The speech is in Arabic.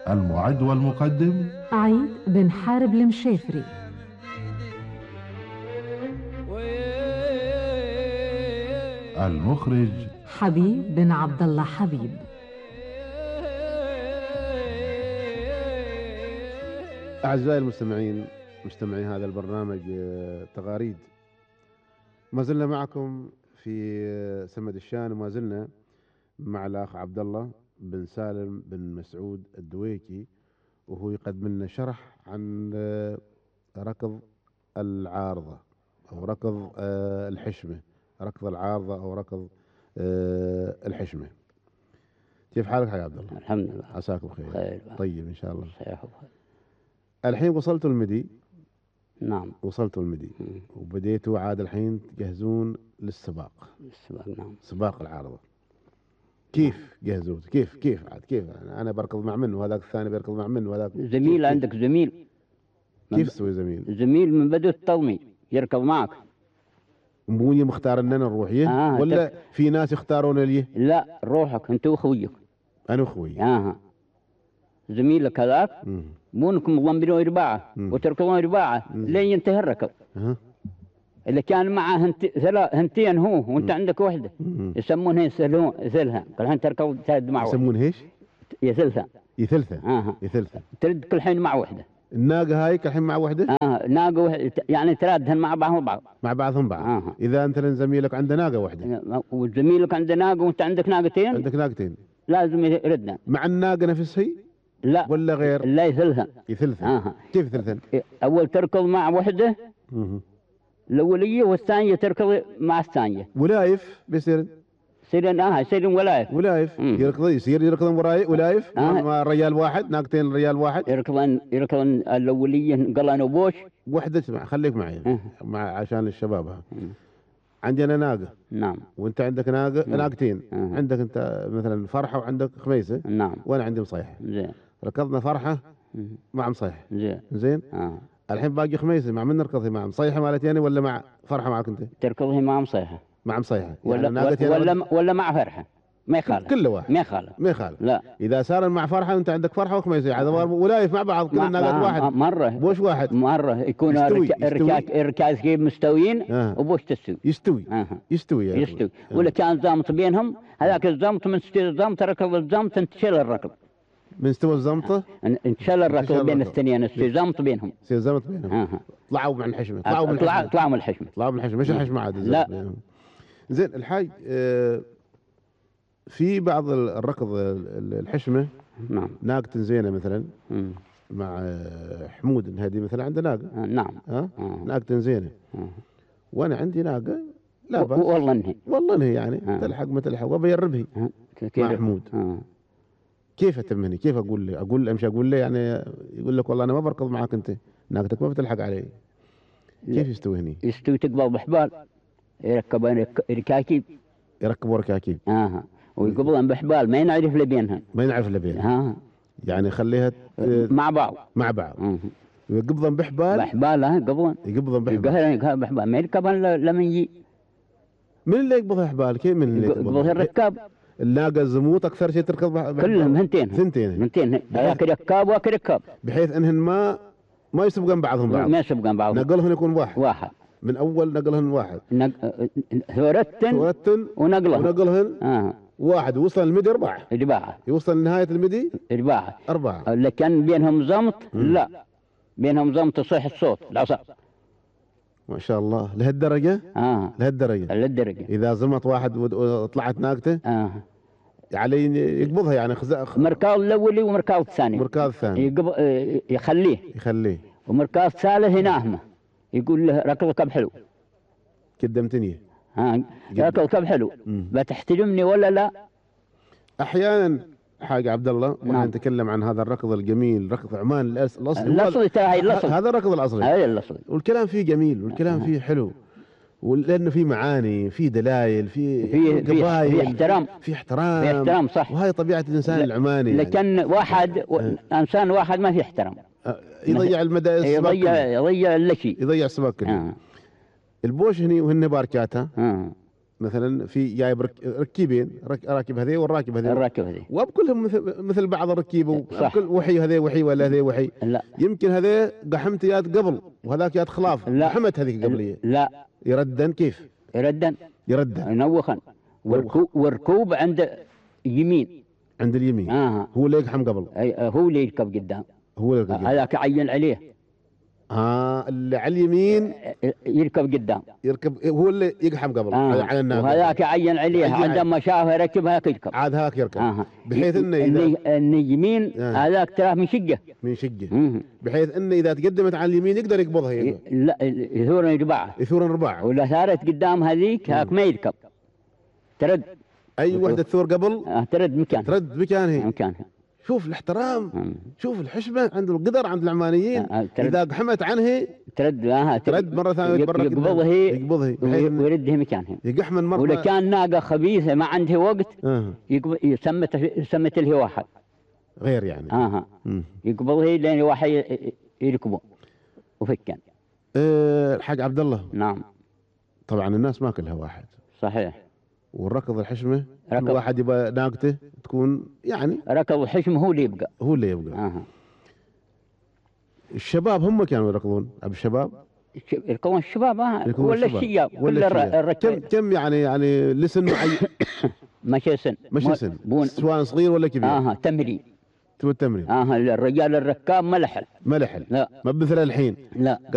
المعد والمقدم عيد بن حارب المشافري. المخرج حبيب بن عبد الله حبيب. أعزائي المستمعين، مستمعي هذا البرنامج تغاريد، ما زلنا معكم في سمد الشان، وما زلنا مع الأخ عبد الله بن سالم بن مسعود الدويكي، وهو يقدم لنا شرح عن ركض العارضة أو ركض الحشمة، ركض العارضة أو ركض الحشمة. كيف حالك يا عبد الله؟ الحمد لله، عساكم خير. خير طيب إن شاء الله. صحيح وخير. الحين وصلتوا المدي. نعم، وصلتوا المدي وبديتوا عاد الحين تجهزون للسباق. السباق، نعم، سباق العارضة. كيف جهزوت؟ كيف عاد كيف أنا بركض مع منه وهذاك الثاني بيركض مع منه وهذاك زميل كيف عندك زميل. كيف تسوي زميل؟ زميل من بدو التومي يركض معك. مبوني مختار اننا نروح ولا في ناس يختارون ليه؟ لا، روحك انت واخويك. انا واخوي. زميلك هذاك مونكم مضمبين رباعه وتركضون رباعه لين ينتهي الركض. اللي كان معه هنتين هو وانت عندك وحده يسمونها يثلها. كل حين تركض تهد مع يسمون ايش؟ يثلثها. يثلثها ترد كل حين مع وحده. الناقه هاي كل حين مع وحده؟ ناقه يعني ترادهن مع بعضهم بعض. مع بعضهم بعض. اذا انت زميلك عنده ناقه وحده وزميلك عنده ناقه وانت عندك ناقتين. عندك ناقتين لازم يردنا مع الناقه نفسها. لا ولا غير؟ لا، يثلثها. كيف يثلثن؟ اول تركض مع وحده الاوليه والثانيه تركض مع الثانيه. ولايف بيصير يصير ولايف. يصير يركضون وراي ولايف مع ريال واحد، ناقتين ريال واحد. يركضون الاوليه قلنا بوش وحده. خليك معي عشان الشباب. عندي انا ناقه. نعم. وانت عندك ناقتين. عندك انت مثلا فرحه وعندك خميسه. نعم. وانا عندي مصيحه. زين. ركضنا فرحه مع مصيحه. زين. الحين باقي خميسه، مع من نركض؟ مع مصيحه مالتي ولا مع فرحه معك انت؟ تركضه مع مصيحه. مع مصيحه ولا مع فرحه. ما يخالف. كل واحد ما يخالف. لا، اذا صار مع فرحه وانت عندك فرحه وخميسه هذا ولايف مع بعض، كل الناقات واحد. مره بوش واحد. مره يكون الركاز مستويين وبوش يستوي. ولا كان زامط بينهم هذاك الزمط من استوى الزمط ركض الزمط انتشل الركض. من استوى الزمطه انتشل الركض بين الاثنين. استوى زمط بينهم. طلعوا من الحشمه. طلعوا من الحشمه. مش الحشمه عاد. لا. زين الحاج، في بعض الركض الحشمه. نعم. ناقة زينه مثلا مع حمود الهدي مثلا عنده ناقه. نعم. ناقة زينه. وانا عندي ناقه لا بأس. والله انهي يعني تلحق ما تلحق وابي يربهي مع حمود. كيف اتمني؟ كيف اقول امشي اقول له يعني يقول لك والله انا ما بركض معك، انت ناقتك ما بتلحق علي. كيف يستوي هني؟ يستوي تقبض بحبال، يركبون ركاكيب. يركبوا ركاكيب. ويقبضون بحبال ما ينعرف لبينها. يعني خليها مع بعض. ويقبضون بحبال. يقبضون بحبال ما يركبون لمن يجي. من اللي يقبضها حبال؟ كيف من اللي يقبضها؟ الركاب. الناقة الزموت أكثر شيء تركض بحبال. كلهم ثنتين. هذاك ركاب وهاك ركاب. بحيث أنهن ما يسبقون بعضهم بعض. ما يسبقون بعضهم. نقلهن يكون واحد. من أول نقلهن واحد. ثورتن ونقلهن واحد. وصل المدي أربعة. يوصل لنهاية المدي أربعة. اللي كان بينهم زمط لا، بينهم زمط يصيح الصوت العصا. ما شاء الله لهالدرجة. لهالدرجة. إذا زمط واحد وطلعت ناقته علي يقبضها يعني مركاض الأولي ومركاض الثاني. يخليه. ومركاض الثالث يناهمه يقول له ركضك بحلو. قدمتني. ركضك بحلو. بتحترمني ولا لا؟ أحيانا حاج عبد الله وانا نتكلم عن هذا الركض الجميل، ركض عمان الأصلي. هذا الركض الأصلي. والكلام فيه جميل والكلام فيه حلو، ولأنه في معاني، في دلائل، في قبائل، في احترام صح. وهي طبيعة الإنسان العماني. لكن واحد إنسان واحد ما في احترام، يضيع المدارس، يضيع اللشي، يضيع السباق كله. البوش هني وهن باركاتها مثلا في جايب ركيبين، راكب هذي والراكب هذي، الراكب هذي وبكلهم مثل بعض الركيبه، وكل وحي هذي وحي ولا هذي وحي. لا يمكن هذي قحمت ياد قبل وهذاك ياد خلاف. لا. قحمت هذيك قبليه. لا يردن كيف؟ يردن ينوخن. والركوب عند يمين، عند اليمين. هو اللي يقحم قبل. هو اللي يركب قدام. هو اللي يركب قدام. هذاك عين عليه. اللي على اليمين يركب قدام، يركب هو اللي يقحم قبل على الناقه. وهذاك عين عليه عندما شافه ركبها يركب. عاد هاك يركب. بحيث انه ان يمين هذاك تراه من شقه. من شقه. بحيث انه اذا تقدمت على اليمين يقدر يقبضها. لا يثور رباعه. يثور رباعه. ولا ثارت قدام هذيك هاك ما يركب. ترد اي وحده تثور قبل ترد مكان. ترد مكانها. شوف الاحترام. شوف الحشمه عند القدر عند العمانيين. اذا قحمت عنه ترد مره ثانيه يقبضها ويردها مكانها. يقحمن مره. ولا كان ناقه خبيثه ما عنده وقت سمت له واحد غير يعني. يقبضها لين واحد يركبه وفكان. الحاج عبد الله. نعم. طبعا الناس ما كلها واحد. صحيح. والركض الحشمه كل واحد يبغى ناقته تكون يعني. ركض الحشمه هو اللي يبقى. الشباب هم كانوا يركضون. الشباب يركضون الشباب. ولا الشياب كل الركض. كم يعني لسن معين. ماشي سن سواء صغير ولا كبير. تمرين. التمرين. الرجال الركاب ملحل. لا ما مثل الحين. لا